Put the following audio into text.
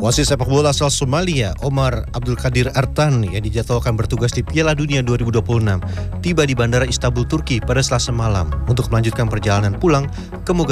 Wasit sepak bola asal Somalia, Omar Abdul Qadir Artan, yang dijadwalkan bertugas di Piala Dunia 2026, tiba di Bandara Istanbul, Turki pada Selasa malam untuk melanjutkan perjalanan pulang ke